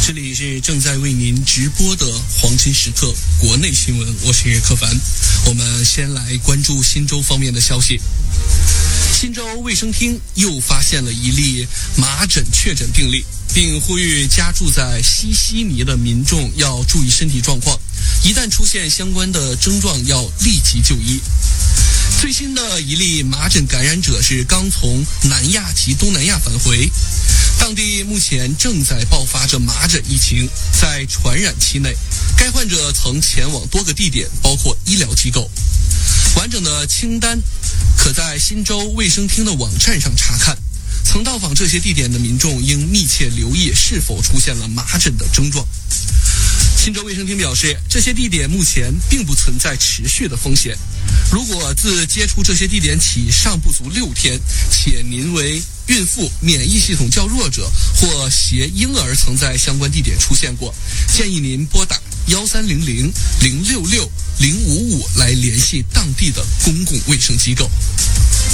这里是正在为您直播的黄金时刻国内新闻，我是柯凡。我们先来关注新州方面的消息。新州卫生厅又发现了一例麻疹确诊病例，并呼吁家住在西悉尼的民众要注意身体状况，一旦出现相关的症状要立即就医。最新的一例麻疹感染者是刚从南亚及东南亚返回，当地目前正在爆发着麻疹疫情。在传染期内，该患者曾前往多个地点，包括医疗机构。完整的清单可在新州卫生厅的网站上查看。曾到访这些地点的民众应密切留意是否出现了麻疹的症状。新州卫生厅表示，这些地点目前并不存在持续的风险。如果自接触这些地点起尚不足6天，且您为孕妇、免疫系统较弱者或携婴儿曾在相关地点出现过，建议您拨打1300-066-055来联系当地的公共卫生机构。